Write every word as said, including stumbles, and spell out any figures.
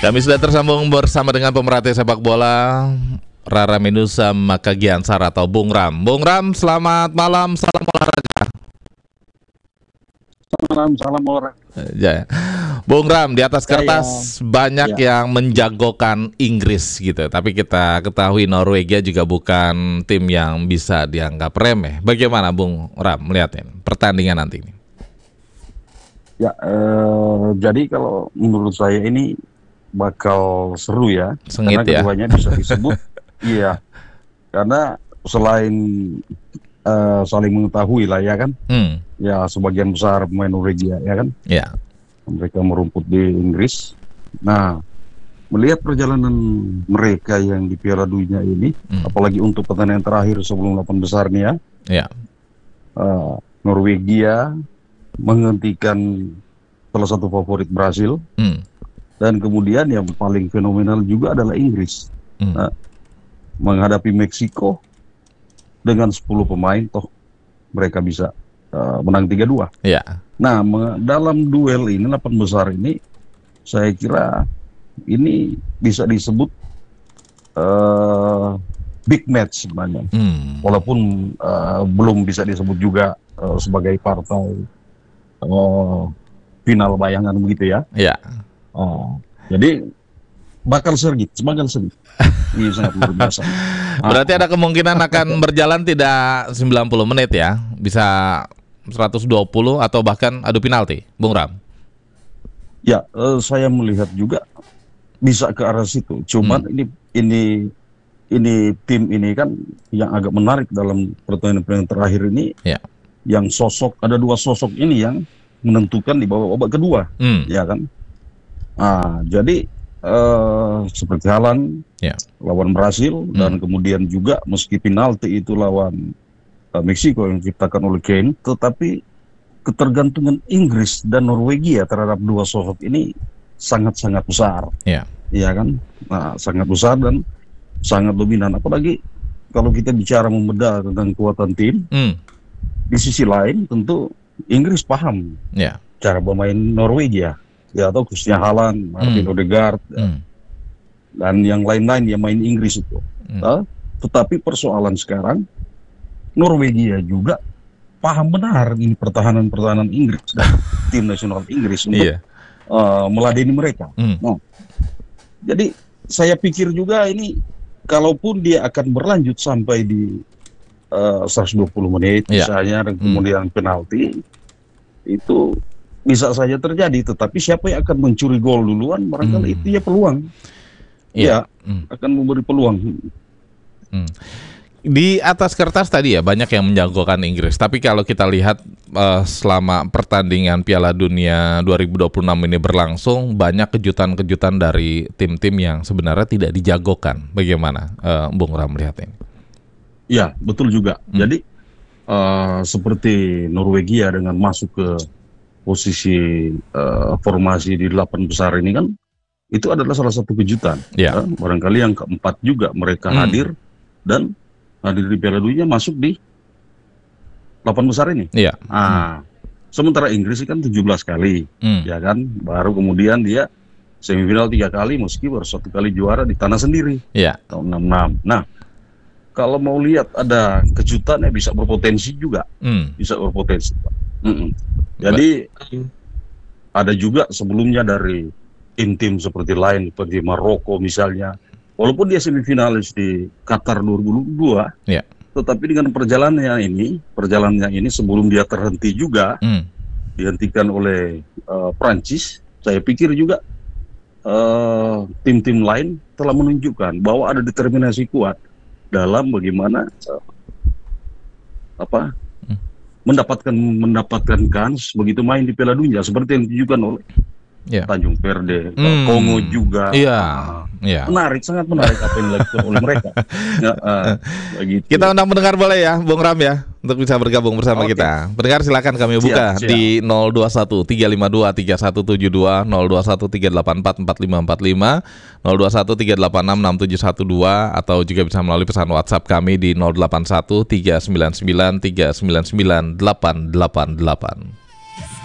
Kami sudah tersambung bersama dengan pemerhati sepak bola Rara Menusa Makagiansar atau Bung Ram. Bung Ram, selamat malam, salam olahraga. Selamat malam, salam olahraga. Ya. Bung Ram, di atas kertas ya, banyak ya. yang menjagokan Inggris gitu. Tapi kita ketahui Norwegia juga bukan tim yang bisa dianggap remeh. Bagaimana Bung Ram melihatnya pertandingan nanti ini? Ya, eh, jadi kalau menurut saya ini bakal seru ya. Sengit karena ya. keduanya bisa disebut. Iya, karena selain uh, saling mengetahui lah ya kan. Hmm. Ya sebagian besar pemain Norwegia ya kan. Ya. Mereka merumput di Inggris. Nah, melihat perjalanan mereka yang di Piala Dunia ini, hmm. apalagi untuk pertandingan terakhir sebelum delapan besar nih ya. Ya. Uh, Norwegia menghentikan salah satu favorit Brasil. Hmm. Dan kemudian yang paling fenomenal juga adalah Inggris. Hmm. Nah, menghadapi Meksiko dengan sepuluh pemain, toh mereka bisa uh, menang tiga dua. Ya. Nah, dalam duel ini, delapan besar ini, saya kira ini bisa disebut uh, big match sebenarnya. Hmm. Walaupun uh, belum bisa disebut juga uh, sebagai partai uh, final bayangan begitu ya. Ya. Oh, jadi bakal sengit, bakal sengit. Ini sangat luar biasa. Berarti ada kemungkinan akan berjalan tidak sembilan puluh menit ya, bisa seratus dua puluh atau bahkan adu penalti, Bung Ram. Ya, eh, saya melihat juga bisa ke arah situ. Cuman hmm. ini ini ini tim ini kan yang agak menarik dalam pertandingan terakhir ini. Ya. Yang sosok ada dua sosok ini yang menentukan di babak babak kedua, hmm. ya kan. Nah, jadi uh, seperti Haaland ya. lawan Brasil hmm. dan kemudian juga meski penalti itu lawan uh, Meksiko yang diciptakan oleh Kane, tetapi ketergantungan Inggris dan Norwegia terhadap dua sosok ini sangat-sangat besar, ya, ya kan? Nah, sangat besar dan sangat dominan. Apalagi kalau kita bicara membedah tentang kekuatan tim, hmm. di sisi lain tentu Inggris paham ya. cara bermain Norwegia. Ya, atau khususnya Haaland, Martin hmm. Odegaard, hmm. dan yang lain-lain yang main Inggris itu. Hmm. Nah, tetapi persoalan sekarang, Norwegia juga paham benar ini pertahanan-pertahanan Inggris dan tim nasional Inggris untuk yeah. uh, meladeni mereka. Hmm. Nah, jadi saya pikir juga ini, kalaupun dia akan berlanjut sampai di uh, seratus dua puluh menit, yeah. misalnya, dan kemudian hmm. penalti, itu bisa saja terjadi, tetapi siapa yang akan mencuri gol duluan, barangkali hmm. itu ya peluang. Yeah. Ya, hmm. akan memberi peluang. Hmm. Di atas kertas tadi ya banyak yang menjagokan Inggris, tapi kalau kita lihat uh, selama pertandingan Piala Dunia dua ribu dua puluh enam ini berlangsung, banyak kejutan-kejutan dari tim-tim yang sebenarnya tidak dijagokan. Bagaimana uh, Bung Ram melihat ini? Ya, betul juga. Hmm. Jadi uh, seperti Norwegia dengan masuk ke posisi uh, formasi di delapan besar ini kan, itu adalah salah satu kejutan. Ya. Ya, barangkali yang keempat juga mereka hmm. hadir dan hadir di Piala Dunia masuk di delapan besar ini. Ya. Nah, hmm. sementara Inggris kan tujuh belas kali, hmm. ya kan, baru kemudian dia semifinal tiga kali, meski baru satu kali juara di tanah sendiri. Ya. Tahun enam puluh enam. Nah, kalau mau lihat ada kejutan ya bisa berpotensi juga, hmm. bisa berpotensi. Mm-mm. Jadi ada juga sebelumnya dari tim-tim seperti lain, seperti Maroko misalnya, walaupun dia semifinalis di Qatar dua ribu dua, ya. tetapi dengan perjalanannya ini, perjalanannya ini sebelum dia terhenti juga, hmm. dihentikan oleh uh, Prancis, saya pikir juga uh, tim-tim lain telah menunjukkan bahwa ada determinasi kuat dalam bagaimana uh, apa mendapatkan mendapatkan kans begitu main di Piala Dunia seperti yang ditunjukkan oleh yeah. Tanjung Verde, hmm. Kongo juga. Yeah. Uh, yeah. Menarik, sangat menarik apa yang dilakukan oleh mereka. Ya, uh, begitu. Kita undang pendengar boleh ya, Bung Ram ya, untuk bisa bergabung bersama okay. kita. Pendengar silakan kami buka siap, siap. di nol dua satu tiga lima dua tiga satu tujuh dua, nol dua satu tiga delapan empat empat lima empat lima, nol dua satu tiga delapan enam enam tujuh satu dua, atau juga bisa melalui pesan WhatsApp kami di nol delapan satu tiga sembilan sembilan tiga sembilan sembilan delapan delapan delapan.